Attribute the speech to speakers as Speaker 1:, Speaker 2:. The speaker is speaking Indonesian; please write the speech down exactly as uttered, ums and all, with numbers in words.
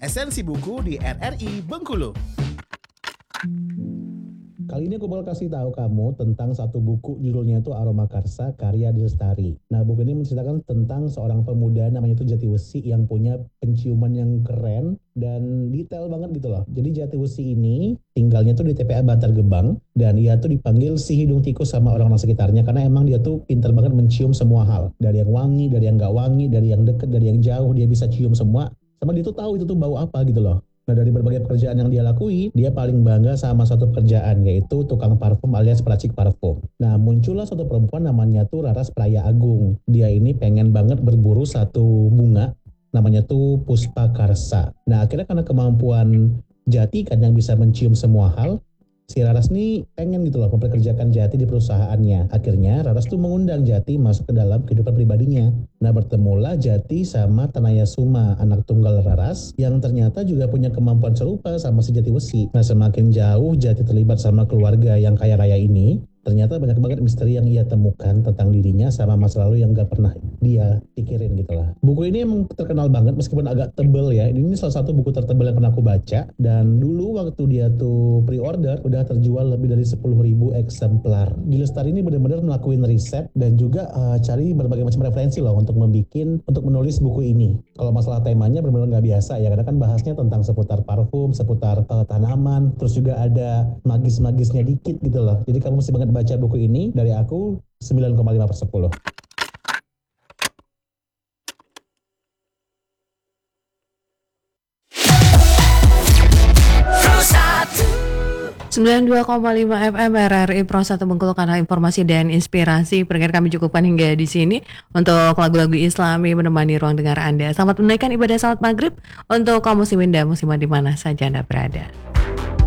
Speaker 1: Esensi Buku di R R I Bengkulu.
Speaker 2: Kali ini aku bakal kasih tahu kamu tentang satu buku, judulnya itu Aroma Karsa karya Adi Lestari. Nah, buku ini menceritakan tentang seorang pemuda namanya itu Jatiwesi yang punya penciuman yang keren dan detail banget gitu loh. Jadi Jatiwesi ini tinggalnya tuh di T P A Bantar Gebang dan dia tuh dipanggil si hidung tikus sama orang-orang sekitarnya karena emang dia tuh pintar banget mencium semua hal. Dari yang wangi, dari yang gak wangi, dari yang deket, dari yang jauh, dia bisa cium semua. Sama dia tuh tahu itu tuh bau apa gitu loh. Nah, dari berbagai pekerjaan yang dia lakui, dia paling bangga sama satu pekerjaan, yaitu tukang parfum alias peracik parfum. Nah, muncullah satu perempuan namanya tuh Raras Praya Agung. Dia ini pengen banget berburu satu bunga, namanya tuh Puspa Karsa. Nah, akhirnya karena kemampuan Jati kan yang bisa mencium semua hal, si Raras nih pengen gitu loh memperkerjakan Jati di perusahaannya. Akhirnya Raras tuh mengundang Jati masuk ke dalam kehidupan pribadinya. Nah, bertemulah Jati sama Tanaya Suma, anak tunggal Raras, yang ternyata juga punya kemampuan serupa sama si Jatiwesi. Nah, semakin jauh Jati terlibat sama keluarga yang kaya raya ini, ternyata banyak banget misteri yang ia temukan tentang dirinya sama masa lalu yang gak pernah dia pikirin gitu lah. Buku ini emang terkenal banget meskipun agak tebel ya. Ini salah satu buku tertebal yang pernah aku baca. Dan dulu waktu dia tuh pre-order udah terjual lebih dari sepuluh ribu eksemplar. Di Lestari ini benar-benar melakukan riset dan juga uh, cari berbagai macam referensi loh untuk membikin, untuk menulis buku ini. Kalau masalah temanya benar-benar gak biasa ya, karena kan bahasnya tentang seputar parfum, seputar uh, tanaman, terus juga ada magis-magisnya dikit gitu loh. Jadi kamu mesti banget baca buku ini. Dari aku sembilan koma lima per sepuluh.
Speaker 3: sembilan puluh dua koma lima F M R R I Pro satu Bengkulu, karena informasi dan inspirasi pendengar kami cukupkan hingga di sini untuk lagu-lagu Islami menemani ruang dengar Anda. Selamat menunaikan ibadah salat maghrib untuk kaum muslimin dan muslimat di mana saja Anda berada.